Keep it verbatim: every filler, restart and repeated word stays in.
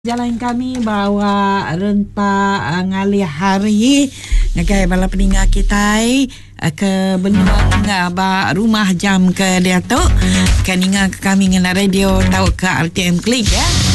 Jalan kami bawa rentak uh, ngalih hari ngagai bala peningat kita uh, ke benua ngah ba rumah jam ke dia tu kan ingat kami ngena radio tahu ke R T M Klik ya.